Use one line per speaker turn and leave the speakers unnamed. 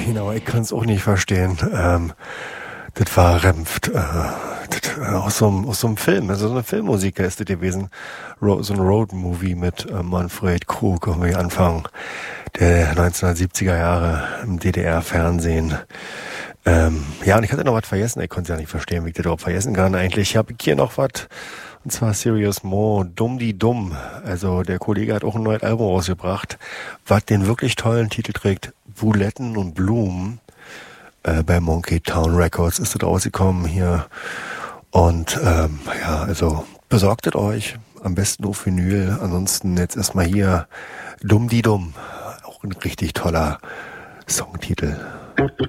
ihn, aber ich kann es auch nicht verstehen. Das war Remft. Aus so einem Film, also so eine Filmmusiker ist das gewesen. So ein Road-Movie mit Manfred Krug, irgendwie Anfang der 1970er Jahre im DDR-Fernsehen. Ja, und ich hatte noch was vergessen. Ich konnte es ja nicht verstehen, wie ich das überhaupt vergessen kann eigentlich. Ich habe hier noch was, und zwar Serious Mo, Dumm die Dumm. Also der Kollege hat auch ein neues Album rausgebracht, was den wirklich tollen Titel trägt, Buletten und Blumen. Bei Monkey Town Records ist das rausgekommen hier. Und ja, also besorgt es euch. Am besten auf Vinyl. Ansonsten jetzt erstmal hier Dumm die Dumm. Auch ein richtig toller Songtitel.